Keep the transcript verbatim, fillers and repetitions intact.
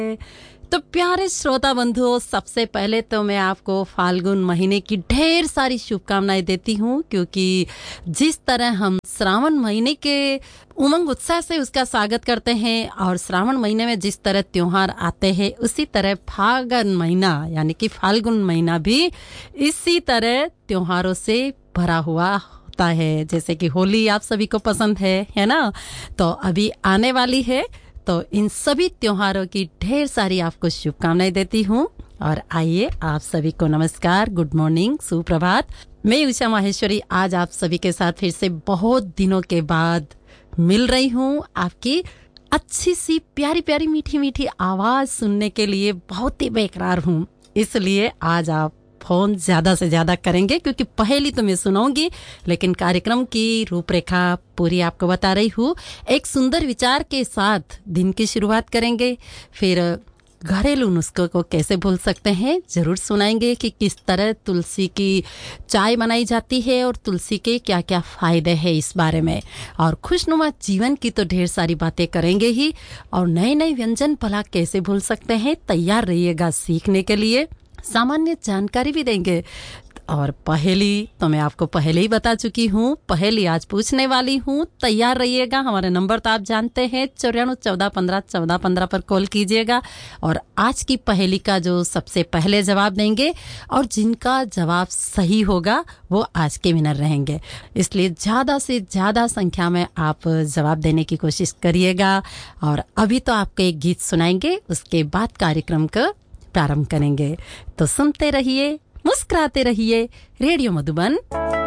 तो प्यारे श्रोता बंधुओं, सबसे पहले तो मैं आपको फाल्गुन महीने की ढेर सारी शुभकामनाएं देती हूँ, क्योंकि जिस तरह हम श्रावण महीने के उमंग उत्साह से उसका स्वागत करते हैं और श्रावण महीने में जिस तरह त्योहार आते हैं, उसी तरह फागुन महीना यानी कि फाल्गुन महीना भी इसी तरह त्योहारों से भरा हुआ होता है। जैसे कि होली आप सभी को पसंद है है ना, तो अभी आने वाली है, तो इन सभी त्योहारों की ढेर सारी आपको शुभकामनाएं देती हूँ। और आइए, आप सभी को नमस्कार, गुड मॉर्निंग, सुप्रभात। मैं उषा माहेश्वरी आज आप सभी के साथ फिर से बहुत दिनों के बाद मिल रही हूँ। आपकी अच्छी सी प्यारी प्यारी मीठी मीठी आवाज सुनने के लिए बहुत ही बेकरार हूँ, इसलिए आज आप फोन ज्यादा से ज्यादा करेंगे, क्योंकि पहली तो मैं सुनाऊंगी, लेकिन कार्यक्रम की रूपरेखा पूरी आपको बता रही हूँ। एक सुंदर विचार के साथ दिन की शुरुआत करेंगे, फिर घरेलू नुस्खों को कैसे भूल सकते हैं जरूर सुनाएंगे कि किस तरह तुलसी की चाय बनाई जाती है और तुलसी के क्या क्या फायदे हैं इस बारे में, और खुशनुमा जीवन की तो ढेर सारी बातें करेंगे ही, और नए नए व्यंजन भला कैसे भूल सकते हैं। तैयार रहिएगा सीखने के लिए, सामान्य जानकारी भी देंगे। और पहेली तो मैं आपको पहले ही बता चुकी हूँ, पहेली आज पूछने वाली हूँ, तैयार रहिएगा। हमारे नंबर तो आप जानते हैं, चौरानवे चौदह पंद्रह चौदह पंद्रह पर कॉल कीजिएगा और आज की पहेली का जो सबसे पहले जवाब देंगे और जिनका जवाब सही होगा वो आज के विनर रहेंगे। इसलिए ज़्यादा से ज़्यादा संख्या में आप जवाब देने की कोशिश करिएगा। और अभी तो आपको एक गीत सुनाएंगे, उसके बाद कार्यक्रम का प्रारंभ करेंगे। तो सुनते रहिए, मुस्कुराते रहिए, रेडियो मधुबन।